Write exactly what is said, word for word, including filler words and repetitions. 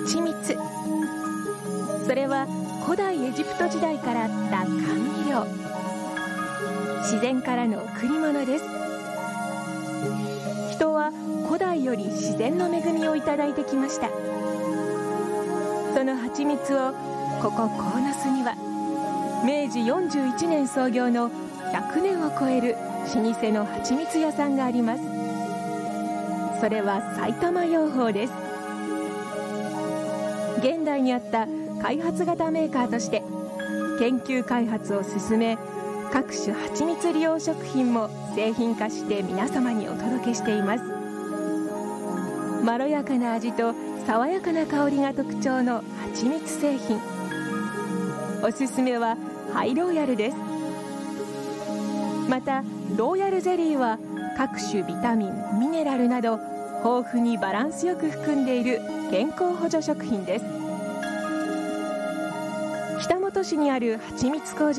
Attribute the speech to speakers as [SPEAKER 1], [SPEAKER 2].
[SPEAKER 1] 蜂蜜。それは古代エジプト時代からあった甘味料、自然からの贈り物です。人は古代より自然の恵みをいただいてきました。その蜂蜜をここ鴻巣にはめいじよんじゅういちねん創業のひゃくねんを超える老舗の蜂蜜屋さんがあります。それは埼玉養蜂です。現代にあった開発型メーカーとして研究開発を進め、各種蜂蜜利用食品も製品化して皆様にお届けしています。まろやかな味と爽やかな香りが特徴の蜂蜜製品。おすすめはハイローヤルです。またローヤルゼリーは各種ビタミン、ミネラルなど豊富にバランスよく含んでいる健康補助食品です。北本市にある蜂蜜工場